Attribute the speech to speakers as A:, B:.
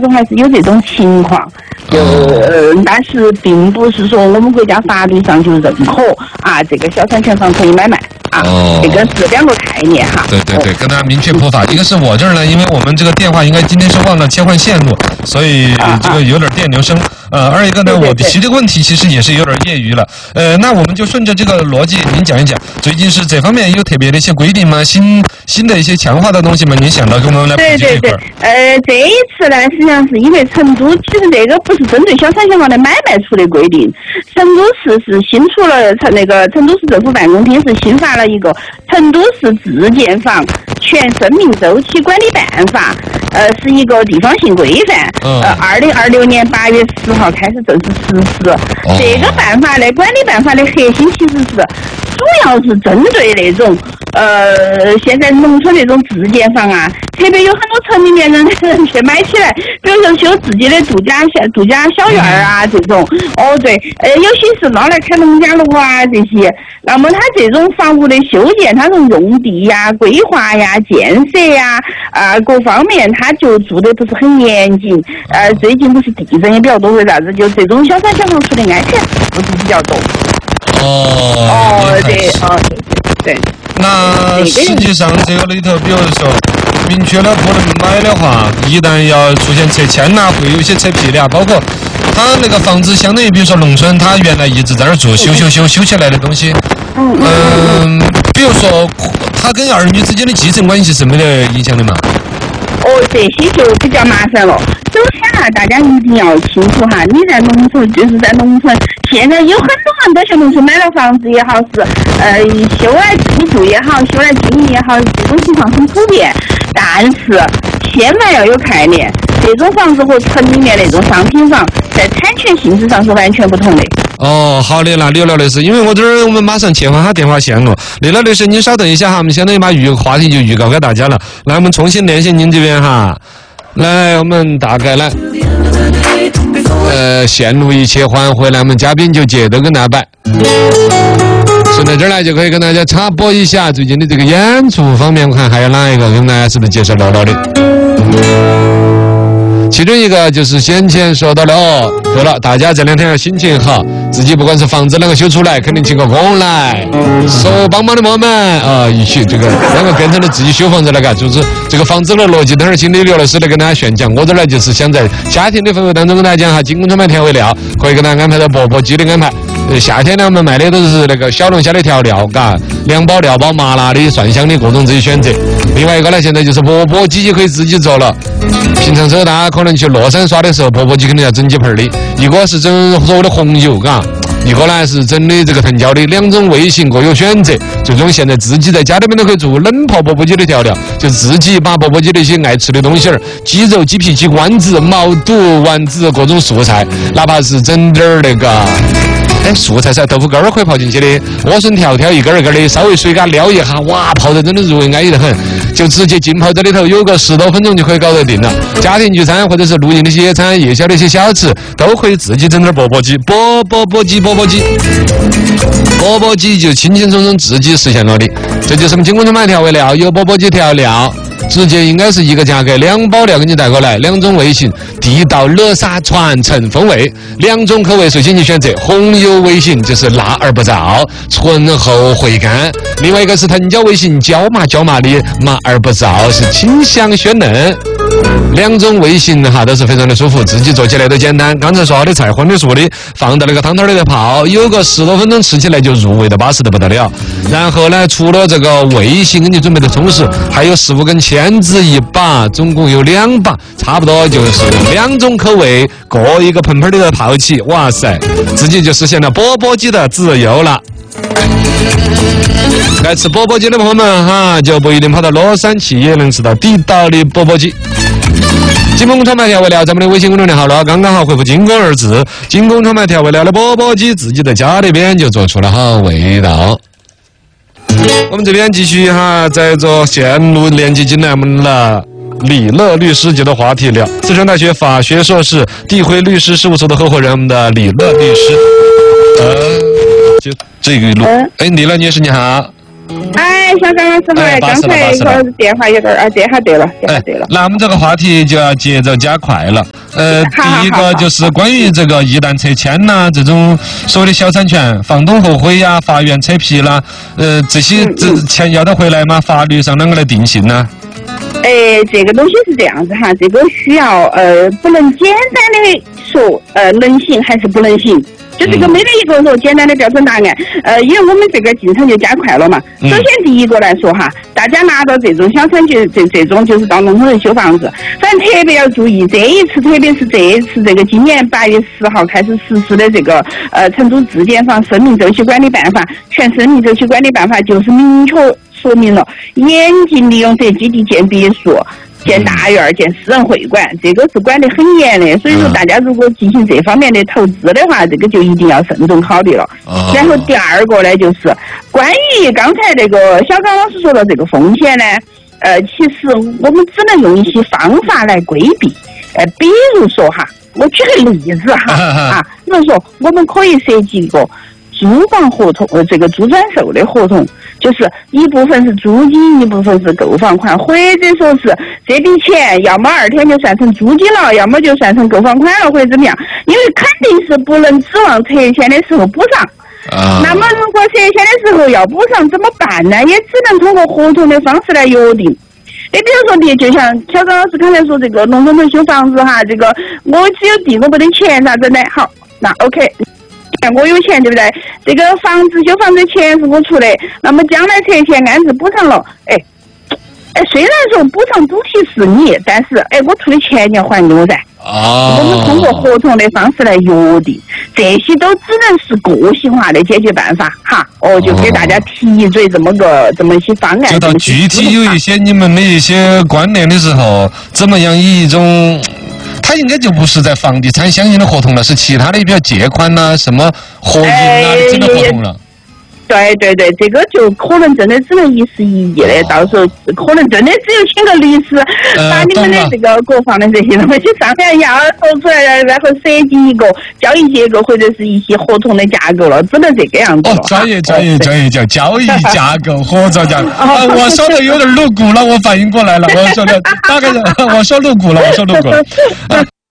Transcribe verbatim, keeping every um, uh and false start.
A: 中还是有这种情况，就呃，但是并不是说我们国家法律上就认可啊，这个小三全房可以买卖啊，哦、这个是两个概念哈。
B: 对对对，跟大家明确普法。一个是我这儿呢，因为我们这个电话应该今天是忘了切换线路，所以这个有点电流声。呃，二一个呢，我提这个问题其实也是有点业余了。呃，那我们就顺着这个逻辑，您讲一讲，最近是这方面有特别的一些规定吗？新新的一些强化的东西吗？您想到跟我们来普及这一块。对对对，
A: 呃，这一次呢，实际上是因为成都其实这个不是针对小三小房的买卖出的规定，成都市是新出了成那个成都市政府办公厅是新发了一个成都市自建房全生命周期管理办法，呃，是一个地方性规范，嗯、呃，二零二六年八月十号开始正式实施。哦、这个办法的管理办法的核心其实是主要是针对那种呃现在农村那种自建房啊，特别有很多城里面人去买起来，比如说修自己的度假小度假小院啊这种。哦对，呃，有些是拿来开农家乐啊这些。那么它这种房屋的修建，它从用地呀、规划呀、建设呀啊、呃、各方面，它就做的不是很严谨。呃，最近不是地震也比较多，为啥子？就这种小三小房出的安全不是比较多。
B: 哦。
A: 哦，对，哦，对对。
B: 那实际上这个里头，比如说明确了不能买的话，一旦要出现拆迁呐，会有一些扯皮的啊，包括他那个房子，相当于比如说农村，他原来一直在那儿住，修修修修起来的东西，嗯、呃，比如说他跟儿女之间的继承关系是没得影响的嘛？
A: 哦，这些就比较麻烦了。首先啊，大家一定要清楚哈，你在农村就是在农村，现在有很多人都在农村买了房子也好，是呃修来自己住也好，修来经营也好，这种情况很普遍。但是千万要有概念，这种房子和城里面那种商品房在产权性质上是完全不同的。
B: 哦，好的，那刘老律师，因为我这儿我们马上切换下电话线路，刘老律师，您稍等一下哈，我们相当于把预话题就预告给大家了，来，我们重新联系您这边哈，来，我们大概来，呃，线路一切换回来，我们嘉宾就接着跟大家摆。顺在这儿来就可以跟大家插播一下最近的这个演出方面，我看还有哪一个跟大家是不是介绍唠唠的？其中一个就是先前说到了哦，对了，大家这两天要心情好，自己不管是房子啷个修出来，肯定请个工来，手帮帮的我们啊，一起这个啷个变成了自己修房子了嘎，就是这个房子的逻辑，等会儿请李刘老师来跟大家宣讲。我这儿呢就是想在夏天的氛围当中跟大家讲哈，金工厂买调味料，可以给大家安排到钵钵鸡的安排。呃，夏天呢我们卖的都是那个小龙虾的调料，嘎，凉包、料包、麻辣的、蒜香的各种自己选择。另外一个呢，现在就是钵钵鸡也可以自己做了。平常时候大家可能去乐山耍的时候，钵钵鸡肯定要整几盆的，一个是整所谓的红油，嘎，一个呢是整的这个藤椒的，两种味型各有选择。最终现在自己在家里面都可以做冷泡钵钵鸡的调料，就自己把钵钵鸡的一些爱吃的东西儿，鸡肉、鸡皮、鸡冠子、毛肚、丸子各种素菜，哪怕是整点儿那个。哎，素菜噻，豆腐干儿可以泡进去的，莴笋条条一根儿一根儿的，稍微水给它撩一下，哇，泡得真的入味安逸得很，就直接浸泡在里头，有个十多分钟就可以搞得定了。家庭聚餐或者是露营的一些野餐、夜宵的一些小吃，都可以自己整点钵钵鸡，钵钵钵鸡，钵钵鸡，钵钵鸡就轻轻松松自己实现了的。这就是我们金工厂买调味料，有钵钵鸡调料。直接应该是一个价格，两包料给你带过来，两种味型，地道乐沙传承风味，两种口味随心情选择。红油味型就是辣而不燥，醇厚回甘；另外一个是藤椒味型，椒麻椒麻的，麻而不燥，是清香鲜嫩。两种味型哈都是非常的舒服，自己做起来都简单。刚才说好的菜荤的素的，放到那个汤汤里头泡，有个十多分钟吃起来就入味的巴适的不得了。然后呢，除了这个味型给你准备的充实，还有十五根签子一把，总共有两把，差不多就是两种口味，各一个盆盆里头泡起，哇塞，自己就实现了钵钵鸡的自由了。爱吃钵钵鸡的朋友们哈，就不一定跑到乐山去，也能吃到地道的钵钵鸡。金工厂买调味料，咱们的微信公众号了，刚刚好回复金工二字，金工厂买调味料的钵钵鸡，自己在家里边就做出了好味道。我们这边继续哈，在做线路连接进来我们的李乐律师节的话题了。四川大学法学硕士，地辉律师事务所的合伙人，我们的李乐律师。呃，就这个路，哎，李乐女士你好。
A: 哎，小张老师好，
B: 哎
A: 刚才一个电话有点啊，这下对了，这下对了。
C: 那我们这个话题就要节奏加快了。呃，第一个就是关于这个一旦拆迁呐，这种所谓的小产权，房东后悔呀，法院扯皮啦，呃，这些这钱要得回来吗？法律上啷个来定性呢？
A: 哎，这个东西是这样子哈，这个需要呃，不能简单的说呃能行还是不能行。就这个没得一个说简单的标准答案，呃，因为我们这个进程就加快了嘛。首先第一个来说哈，大家拿到这种小产权这这种就是到农村人修房子，反正特别要注意，这一次特别是这一次这个今年八月十号开始实施的这个呃成都自建房生命周期管理办法，全生命周期管理办法就是明确说明了严禁利用这基地建别墅。建大院、建私人会馆，这个是管得很严的。所以说，大家如果进行这方面的投资的话，这个就一定要慎重考虑了。哦、然后第二个呢，就是关于刚才那个小刚老师说的这个风险呢，呃，其实我们只能用一些方法来规避。呃，比如说哈，我举个例子哈啊，比如说我们可以设计一个租房合同，呃，这个租转售的合同。就是一部分是租金，一部分是购房款，或者说是这笔钱要么二天就算成租金了，要么就算成购房款了，或者怎么样？因为肯定是不能指望拆迁的时候补上。啊、那么如果拆迁的时候要补上怎么办呢？也只能通过合同的方式来约定。你比如说，你就像小张老师刚才说这个农村头修房子哈，这个我只有地，我没得钱啥子的。好，那 OK。我有钱对不对？这个房子修房子钱是我出的，那么将来拆迁按时补偿了，哎，哎，虽然说补偿主体是你，但是哎，我出的钱你要还给我噻。哦。我们通过合同的方式来约定，这些都只能是个性化的解决办法哈。哦，就给大家提一嘴这么个这么些方案。
C: 就到具体有一些你们的一些观念的时候，怎么样以一种。它应该就不是在房地产相应的合同了，是其他的比较借款呐、啊、什么合营啊这个合同了。
A: 对对对，这个就可能真的只能一时一议的，哦、到时候可能真的只有请个律师，呃、把你们的这个国防的这些东西上面要说出来，然后设计一个交易结构或者是一些合同的架构了，只能这个样子了。
C: 哦，专业专业专业叫交易架构合作架构。啊，我说的有点露骨了，我反应过来了，我说的大概我说露骨了，我说露骨了。